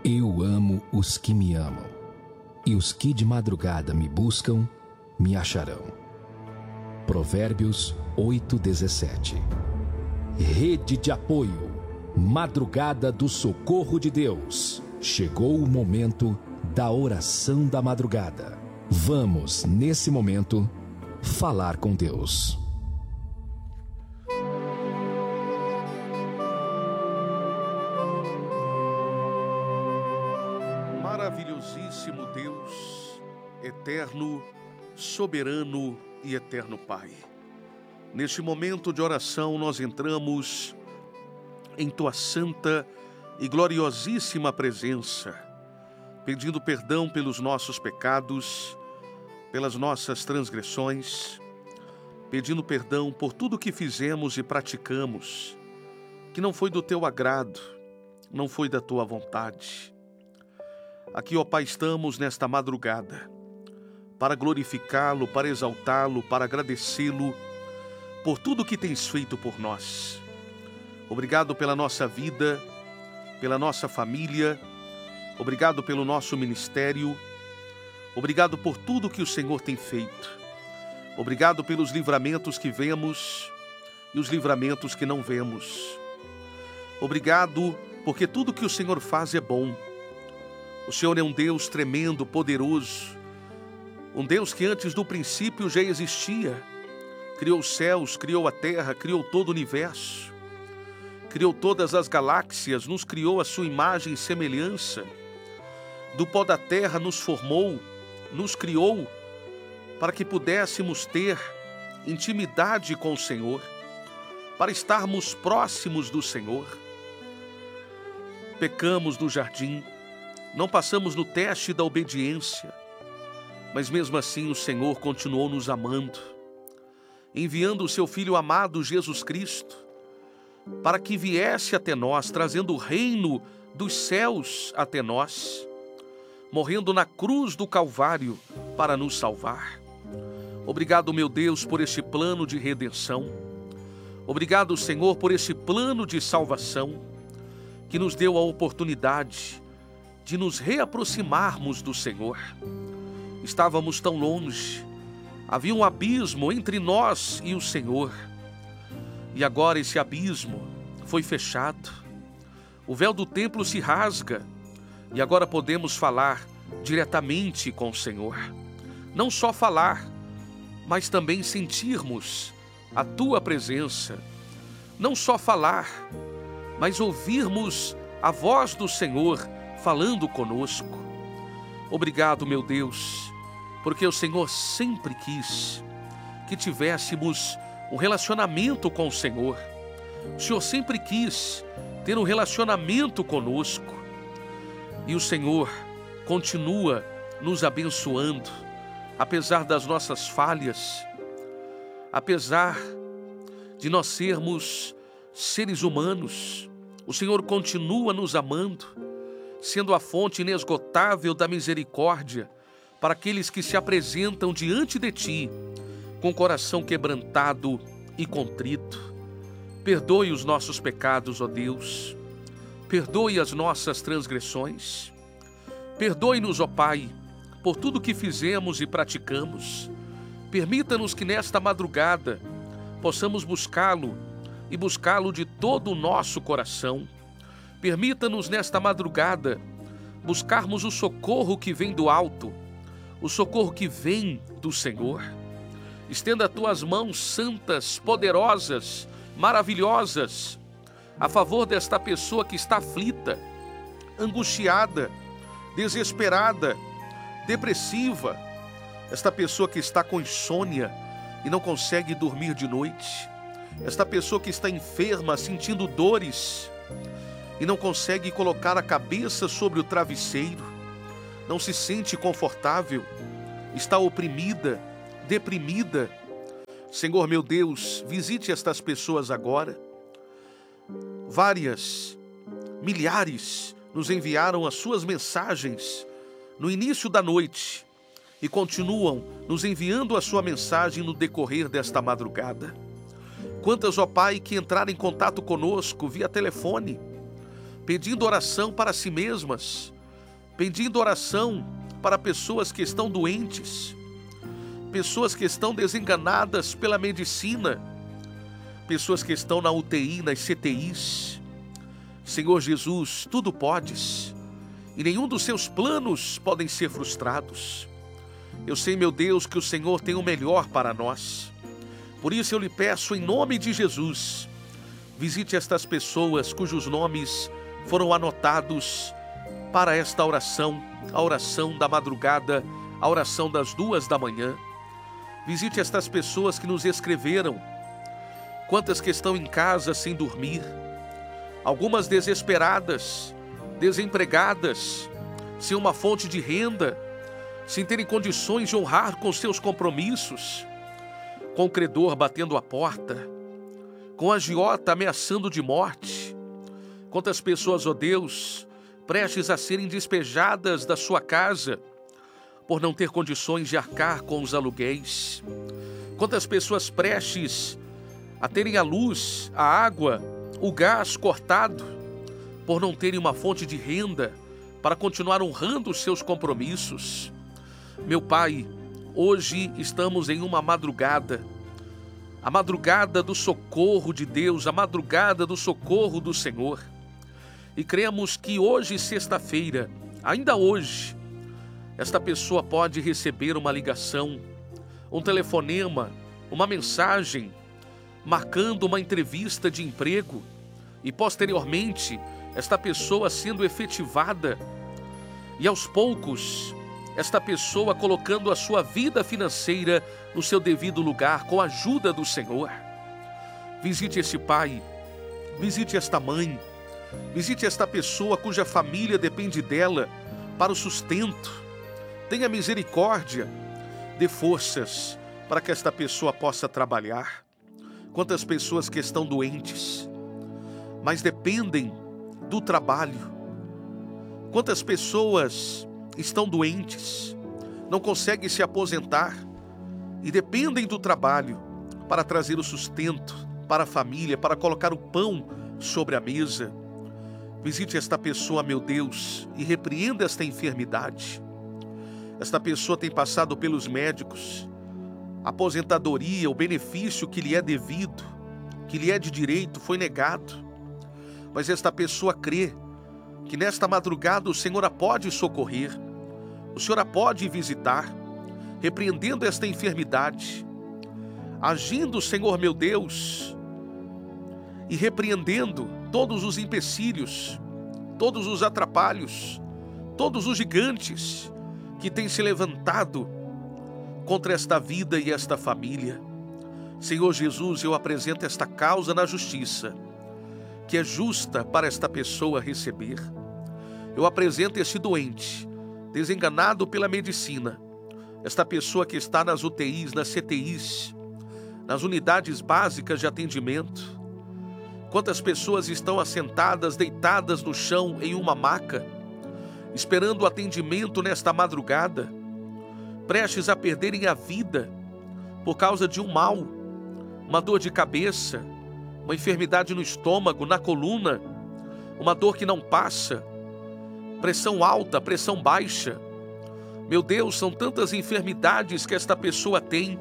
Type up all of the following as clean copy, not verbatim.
Eu amo os que me amam, e os que de madrugada me buscam, me acharão. Provérbios 8:17. Rede de apoio, madrugada do socorro de Deus. Chegou o momento da oração da madrugada. Vamos, nesse momento, falar com Deus. Maravilhosíssimo Deus, eterno, soberano e eterno Pai. Neste momento de oração nós entramos em Tua santa e gloriosíssima presença, pedindo perdão pelos nossos pecados, pelas nossas transgressões, pedindo perdão por tudo que fizemos e praticamos, que não foi do Teu agrado, não foi da Tua vontade. Aqui, ó Pai, estamos nesta madrugada para glorificá-lo, para exaltá-lo, para agradecê-lo por tudo que tens feito por nós. Obrigado pela nossa vida, pela nossa família, obrigado pelo nosso ministério, obrigado por tudo que o Senhor tem feito. Obrigado pelos livramentos que vemos e os livramentos que não vemos. Obrigado porque tudo que o Senhor faz é bom. O Senhor é um Deus tremendo, poderoso, um Deus que antes do princípio já existia. Criou os céus, criou a terra, criou todo o universo, criou todas as galáxias, nos criou à sua imagem e semelhança. Do pó da terra nos formou, nos criou para que pudéssemos ter intimidade com o Senhor, para estarmos próximos do Senhor. Pecamos no jardim, não passamos no teste da obediência, mas mesmo assim o Senhor continuou nos amando, enviando o seu Filho amado Jesus Cristo, para que viesse até nós, trazendo o reino dos céus até nós, morrendo na cruz do Calvário para nos salvar. Obrigado, meu Deus, por este plano de redenção. Obrigado, Senhor, por este plano de salvação, que nos deu a oportunidade de nos reaproximarmos do Senhor. Estávamos tão longe, havia um abismo entre nós e o Senhor, e agora esse abismo foi fechado. O véu do templo se rasga, e agora podemos falar diretamente com o Senhor. Não só falar, mas também sentirmos a Tua presença. Não só falar, mas ouvirmos a voz do Senhor falando conosco. Obrigado, meu Deus, porque o Senhor sempre quis que tivéssemos um relacionamento com o Senhor. O Senhor sempre quis ter um relacionamento conosco. E o Senhor continua nos abençoando, apesar das nossas falhas, apesar de nós sermos seres humanos. O Senhor continua nos amando, sendo a fonte inesgotável da misericórdia para aqueles que se apresentam diante de Ti com o coração quebrantado e contrito. Perdoe os nossos pecados, ó Deus. Perdoe as nossas transgressões. Perdoe-nos, ó Pai, por tudo que fizemos e praticamos. Permita-nos que nesta madrugada possamos buscá-lo e buscá-lo de todo o nosso coração. Permita-nos nesta madrugada buscarmos o socorro que vem do alto, o socorro que vem do Senhor. Estenda Tuas mãos santas, poderosas, maravilhosas, a favor desta pessoa que está aflita, angustiada, desesperada, depressiva, esta pessoa que está com insônia e não consegue dormir de noite, esta pessoa que está enferma, sentindo dores e não consegue colocar a cabeça sobre o travesseiro, não se sente confortável, está oprimida, deprimida. Senhor, meu Deus, visite estas pessoas agora. Várias, milhares nos enviaram as suas mensagens no início da noite e continuam nos enviando a sua mensagem no decorrer desta madrugada. Quantas, ó Pai, que entraram em contato conosco via telefone, pedindo oração para si mesmas, pedindo oração para pessoas que estão doentes, pessoas que estão desenganadas pela medicina, pessoas que estão na UTI, nas CTIs. Senhor Jesus, tudo podes, e nenhum dos seus planos podem ser frustrados. Eu sei, meu Deus, que o Senhor tem o melhor para nós. Por isso eu lhe peço, em nome de Jesus, visite estas pessoas cujos nomes foram anotados para esta oração, a oração da madrugada, a oração das 2 da manhã. Visite estas pessoas que nos escreveram, quantas que estão em casa sem dormir, algumas desesperadas, desempregadas, sem uma fonte de renda, sem terem condições de honrar com seus compromissos, com o credor batendo a porta, com a agiota ameaçando de morte. Quantas pessoas, ó Deus, prestes a serem despejadas da sua casa por não ter condições de arcar com os aluguéis. Quantas pessoas prestes a terem a luz, a água, o gás cortado por não terem uma fonte de renda para continuar honrando os seus compromissos. Meu Pai, hoje estamos em uma madrugada, a madrugada do socorro de Deus, a madrugada do socorro do Senhor. E cremos que hoje, sexta-feira, ainda hoje, esta pessoa pode receber uma ligação, um telefonema, uma mensagem, marcando uma entrevista de emprego e, posteriormente, esta pessoa sendo efetivada e, aos poucos, esta pessoa colocando a sua vida financeira no seu devido lugar com a ajuda do Senhor. Visite esse pai, visite esta mãe, visite esta pessoa cuja família depende dela para o sustento. Tenha misericórdia, dê forças para que esta pessoa possa trabalhar. Quantas pessoas que estão doentes, mas dependem do trabalho. Quantas pessoas estão doentes, não conseguem se aposentar e dependem do trabalho para trazer o sustento para a família, para colocar o pão sobre a mesa. Visite esta pessoa, meu Deus, e repreenda esta enfermidade. Esta pessoa tem passado pelos médicos, a aposentadoria, o benefício que lhe é devido, que lhe é de direito, foi negado. Mas esta pessoa crê que nesta madrugada o Senhor a pode socorrer, o Senhor a pode visitar, repreendendo esta enfermidade, agindo, Senhor meu Deus, e repreendendo todos os empecilhos, todos os atrapalhos, todos os gigantes que têm se levantado contra esta vida e esta família. Senhor Jesus, eu apresento esta causa na justiça, que é justa para esta pessoa receber. Eu apresento este doente, desenganado pela medicina, esta pessoa que está nas UTIs, nas CTIs, nas unidades básicas de atendimento. Quantas pessoas estão assentadas, deitadas no chão em uma maca, esperando o atendimento nesta madrugada, prestes a perderem a vida por causa de um mal, uma dor de cabeça, uma enfermidade no estômago, na coluna, uma dor que não passa, pressão alta, pressão baixa. Meu Deus, são tantas enfermidades que esta pessoa tem,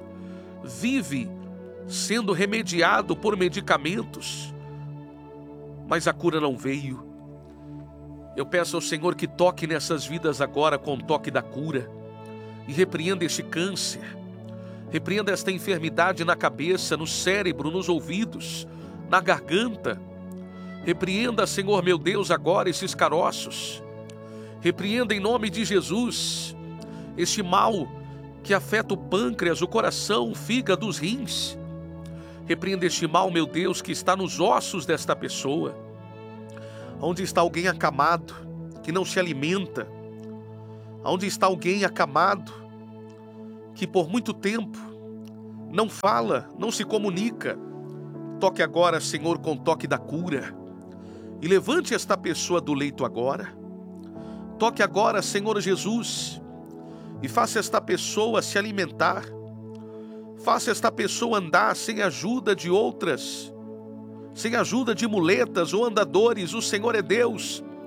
vive sendo remediado por medicamentos, mas a cura não veio. Eu peço ao Senhor que toque nessas vidas agora com o toque da cura e repreenda este câncer, repreenda esta enfermidade na cabeça, no cérebro, nos ouvidos, na garganta. Repreenda, Senhor meu Deus, agora esses caroços. Repreenda em nome de Jesus este mal que afeta o pâncreas, o coração, o fígado, os rins. Repreenda este mal, meu Deus, que está nos ossos desta pessoa. Onde está alguém acamado, que não se alimenta? Onde está alguém acamado, que por muito tempo não fala, não se comunica? Toque agora, Senhor, com o toque da cura. E levante esta pessoa do leito agora. Toque agora, Senhor Jesus, e faça esta pessoa se alimentar. Faça esta pessoa andar sem ajuda de outras, sem ajuda de muletas ou andadores. O Senhor é Deus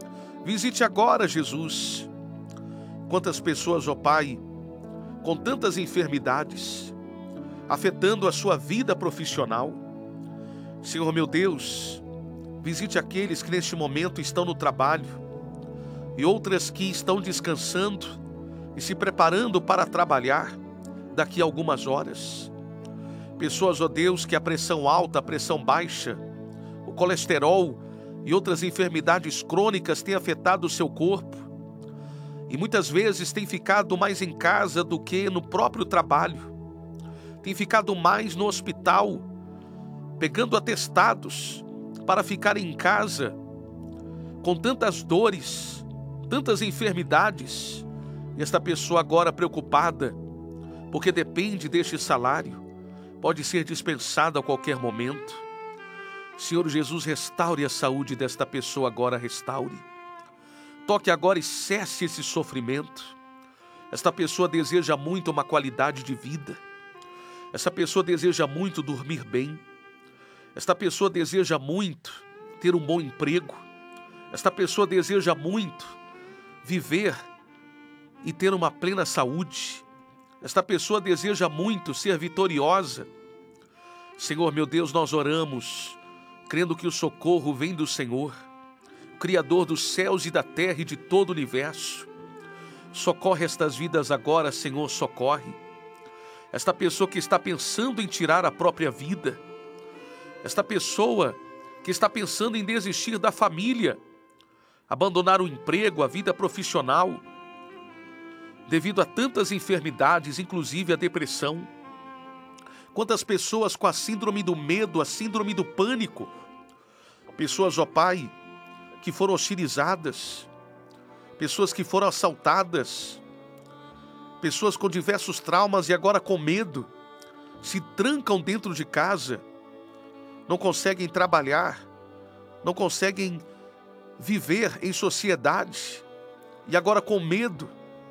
Visite agora, Jesus. Quantas pessoas, ó Pai, com tantas enfermidades, afetando a sua vida profissional. Senhor meu Deus, visite aqueles que neste momento estão no trabalho e outras que estão descansando e se preparando para trabalhar daqui a algumas horas. Pessoas, ó Deus, que a pressão alta, a pressão baixa, o colesterol e outras enfermidades crônicas têm afetado o seu corpo e muitas vezes têm ficado mais em casa do que no próprio trabalho. Tem ficado mais no hospital, pegando atestados para ficar em casa, com tantas dores, tantas enfermidades. E esta pessoa agora preocupada, porque depende deste salário, pode ser dispensada a qualquer momento. Senhor Jesus, restaure a saúde desta pessoa agora, restaure. Toque agora e cesse esse sofrimento. Esta pessoa deseja muito uma qualidade de vida. Essa pessoa deseja muito dormir bem. Esta pessoa deseja muito ter um bom emprego. Esta pessoa deseja muito viver e ter uma plena saúde. Esta pessoa deseja muito ser vitoriosa. Senhor, meu Deus, nós oramos, crendo que o socorro vem do Senhor, o Criador dos céus e da terra e de todo o universo. Socorre estas vidas agora, Senhor, socorre. Esta pessoa que está pensando em tirar a própria vida, esta pessoa que está pensando em desistir da família, abandonar o emprego, a vida profissional, devido a tantas enfermidades, inclusive a depressão. Quantas pessoas com a síndrome do medo, a síndrome do pânico, pessoas, ó Pai, que foram hostilizadas, pessoas que foram assaltadas, pessoas com diversos traumas e agora com medo, se trancam dentro de casa, não conseguem trabalhar, não conseguem viver em sociedade e agora com medo,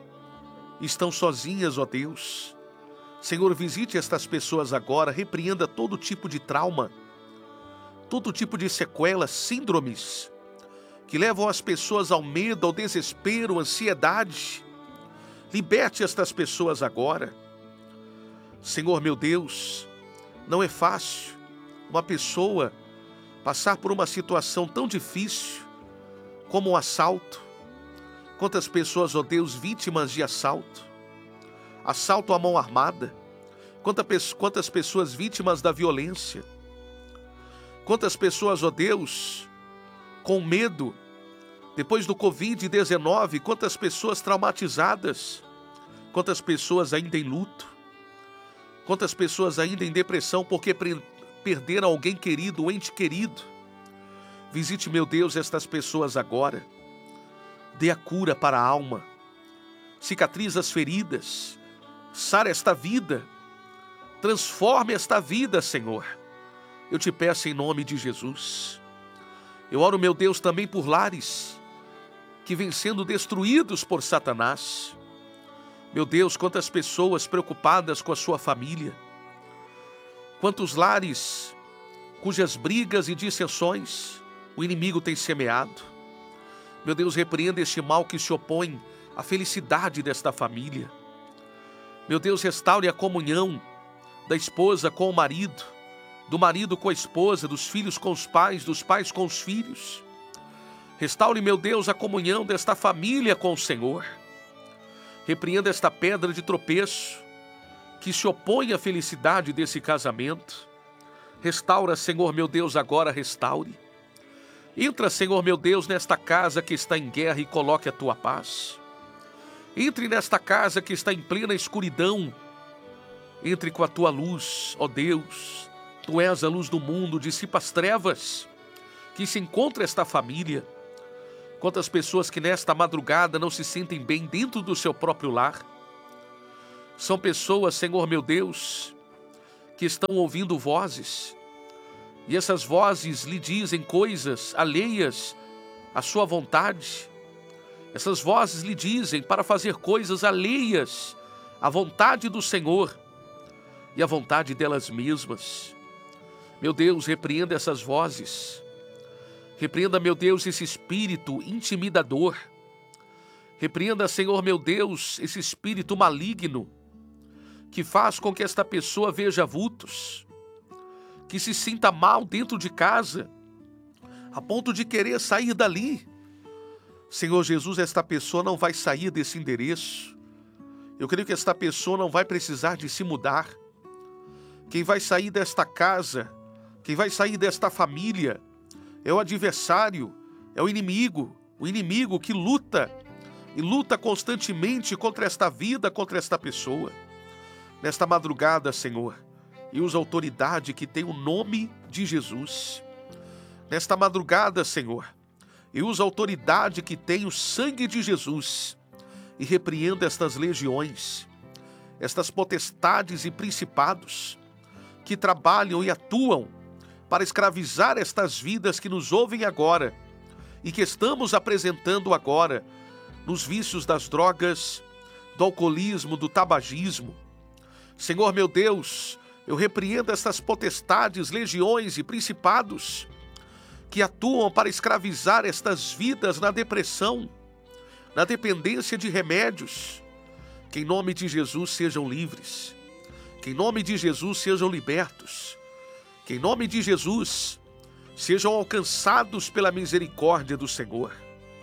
estão sozinhas, ó Deus. Senhor, visite estas pessoas agora, repreenda todo tipo de trauma, todo tipo de sequelas, síndromes, que levam as pessoas ao medo, ao desespero, à ansiedade. Liberte estas pessoas agora. Senhor meu Deus, não é fácil uma pessoa passar por uma situação tão difícil como um assalto. Quantas pessoas, ó Deus, vítimas de assalto, assalto à mão armada. Quantas pessoas vítimas da violência. Quantas pessoas, ó Deus, com medo, depois do Covid-19, quantas pessoas traumatizadas, quantas pessoas ainda em luto, quantas pessoas ainda em depressão porque perderam alguém querido, um ente querido. Visite, meu Deus, estas pessoas agora. Dê a cura para a alma, cicatrize as feridas, sare esta vida, transforme esta vida, Senhor. Eu te peço em nome de Jesus. Eu oro, meu Deus, também por lares que vêm sendo destruídos por Satanás. Meu Deus, quantas pessoas preocupadas com a sua família, quantos lares cujas brigas e dissensões o inimigo tem semeado. Meu Deus, repreenda este mal que se opõe à felicidade desta família. Meu Deus, restaure a comunhão da esposa com o marido, do marido com a esposa, dos filhos com os pais, dos pais com os filhos. Restaure, meu Deus, a comunhão desta família com o Senhor. Repreenda esta pedra de tropeço que se opõe à felicidade desse casamento. Restaura, Senhor, meu Deus, agora restaure. Entra, Senhor, meu Deus, nesta casa que está em guerra e coloque a tua paz. Entre nesta casa que está em plena escuridão. Entre com a tua luz, ó Deus. Tu és a luz do mundo, dissipa as trevas. Que se encontra esta família. Quantas pessoas que nesta madrugada não se sentem bem dentro do seu próprio lar. São pessoas, Senhor meu Deus, que estão ouvindo vozes. E essas vozes lhe dizem coisas alheias à sua vontade. Essas vozes lhe dizem para fazer coisas alheias à vontade do Senhor e à vontade delas mesmas. Meu Deus, repreenda essas vozes. Repreenda, meu Deus, esse espírito intimidador. Repreenda, Senhor, meu Deus, esse espírito maligno que faz com que esta pessoa veja vultos, que se sinta mal dentro de casa, a ponto de querer sair dali. Senhor Jesus, esta pessoa não vai sair desse endereço. Eu creio que esta pessoa não vai precisar de se mudar. Quem vai sair desta casa, quem vai sair desta família, é o adversário, é o inimigo que luta e luta constantemente contra esta vida, contra esta pessoa. Nesta madrugada, Senhor, e usa a autoridade que tem o nome de Jesus. Nesta madrugada, Senhor, e usa a autoridade que tem o sangue de Jesus e repreenda estas legiões, estas potestades e principados que trabalham e atuam para escravizar estas vidas que nos ouvem agora e que estamos apresentando agora nos vícios das drogas, do alcoolismo, do tabagismo. Senhor meu Deus, eu repreendo estas potestades, legiões e principados que atuam para escravizar estas vidas na depressão, na dependência de remédios. Que em nome de Jesus sejam livres, que em nome de Jesus sejam libertos, que em nome de Jesus sejam alcançados pela misericórdia do Senhor.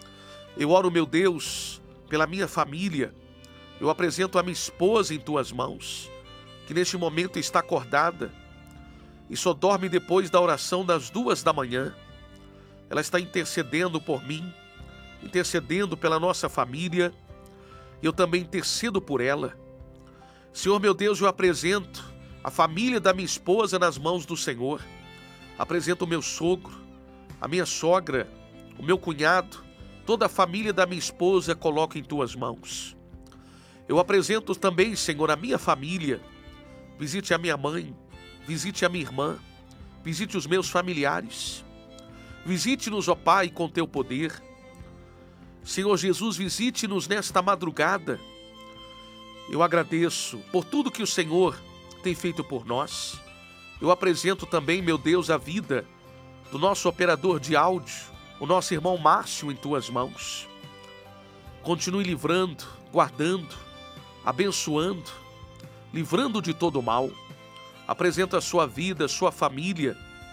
Eu oro, meu Deus, pela minha família. Eu apresento a minha esposa em tuas mãos, que neste momento está acordada e só dorme depois da oração das 2 da manhã. Ela está intercedendo por mim, intercedendo pela nossa família. Eu também intercedo por ela. Senhor meu Deus, eu apresento a família da minha esposa nas mãos do Senhor. Apresento o meu sogro, a minha sogra, o meu cunhado, toda a família da minha esposa coloco em tuas mãos. Eu apresento também, Senhor, a minha família. Visite a minha mãe, visite a minha irmã, visite os meus familiares. Visite-nos, ó Pai, com teu poder. Senhor Jesus, visite-nos nesta madrugada. Eu agradeço por tudo que o Senhor tem feito por nós. Eu apresento também, meu Deus, a vida do nosso operador de áudio, o nosso irmão Márcio, em tuas mãos. Continue livrando, guardando, abençoando, livrando de todo o mal. Apresento a sua vida, a sua família.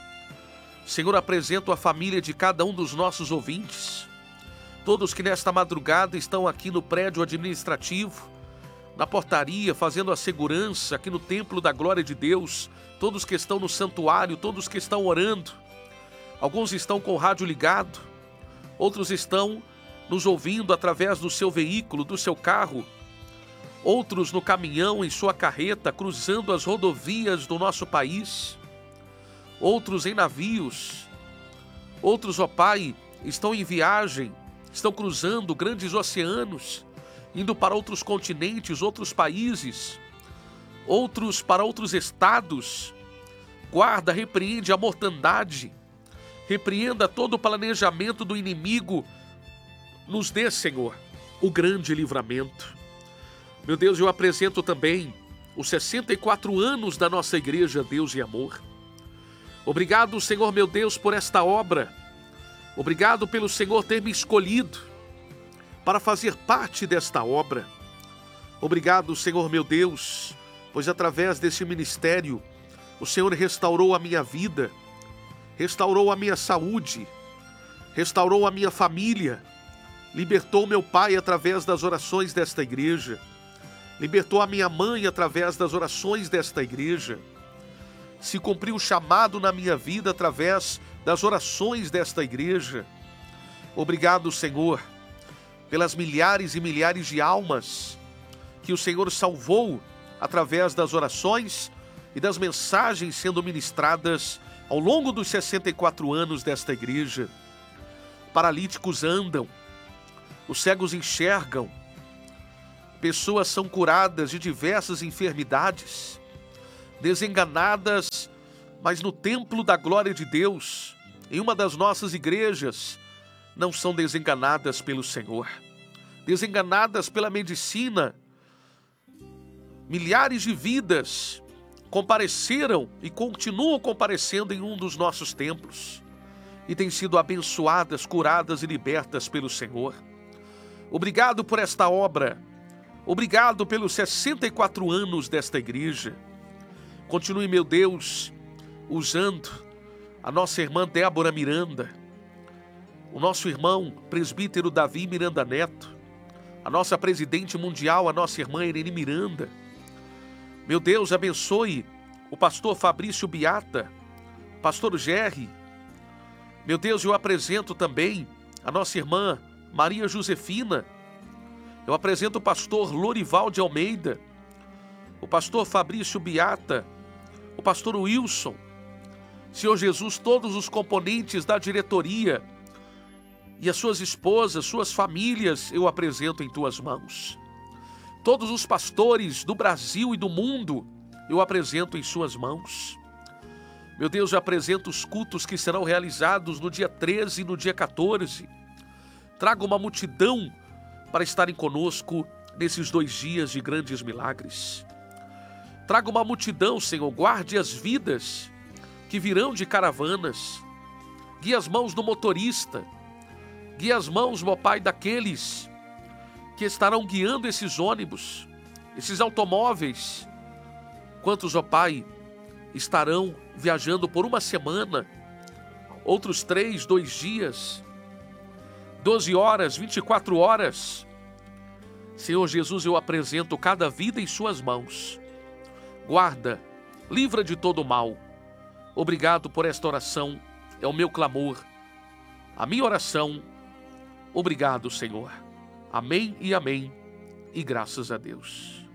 Senhor, apresento a família de cada um dos nossos ouvintes. Todos que nesta madrugada estão aqui no prédio administrativo, na portaria, fazendo a segurança aqui no templo da glória de Deus. Todos que estão no santuário, todos que estão orando. Alguns estão com o rádio ligado, outros estão nos ouvindo através do seu veículo, do seu carro, outros no caminhão, em sua carreta, cruzando as rodovias do nosso país, outros em navios, outros, ó Pai, estão em viagem, estão cruzando grandes oceanos, indo para outros continentes, outros países, outros para outros estados. Guarda, repreende a mortandade, repreenda todo o planejamento do inimigo. Nos dê, Senhor, o grande livramento. Meu Deus, eu apresento também os 64 anos da nossa igreja Deus e Amor. Obrigado, Senhor meu Deus, por esta obra. Obrigado pelo Senhor ter me escolhido para fazer parte desta obra. Obrigado, Senhor meu Deus, pois através desse ministério o Senhor restaurou a minha vida, restaurou a minha saúde, restaurou a minha família, libertou meu pai através das orações desta igreja, libertou a minha mãe através das orações desta igreja. Se cumpriu o chamado na minha vida através das orações desta igreja. Obrigado, Senhor, pelas milhares e milhares de almas que o Senhor salvou através das orações e das mensagens sendo ministradas ao longo dos 64 anos desta igreja. Paralíticos andam, os cegos enxergam, pessoas são curadas de diversas enfermidades, desenganadas, mas no templo da glória de Deus, em uma das nossas igrejas, não são desenganadas pelo Senhor, desenganadas pela medicina. Milhares de vidas compareceram e continuam comparecendo em um dos nossos templos. e têm sido abençoadas, curadas e libertas pelo Senhor. Obrigado por esta obra. Obrigado pelos 64 anos desta igreja. Continue, meu Deus, usando a nossa irmã Débora Miranda, o nosso irmão presbítero Davi Miranda Neto, a nossa presidente mundial, a nossa irmã Irene Miranda. Meu Deus, abençoe o pastor Fabrício Biata, pastor Gerry. Meu Deus, eu apresento também a nossa irmã Maria Josefina. Eu apresento o pastor Lorival de Almeida, o pastor Fabrício Biata, o pastor Wilson. Senhor Jesus, todos os componentes da diretoria e as suas esposas, suas famílias, eu apresento em tuas mãos. Todos os pastores do Brasil e do mundo, eu apresento em suas mãos. Meu Deus, eu apresento os cultos que serão realizados no dia 13 e no dia 14. Traga uma multidão para estarem conosco nesses 2 dias de grandes milagres. Traga uma multidão, Senhor, guarde as vidas que virão de caravanas. Guie as mãos do motorista. Guie as mãos, meu Pai, daqueles que estarão guiando esses ônibus, esses automóveis. Quantos, ó Pai, estarão viajando por uma semana, outros 3, 2 dias, 12 horas, 24 horas. Senhor Jesus, eu apresento cada vida em suas mãos. Guarda, livra de todo mal. Obrigado por esta oração, é o meu clamor, a minha oração. Obrigado, Senhor. Amém e amém, e graças a Deus.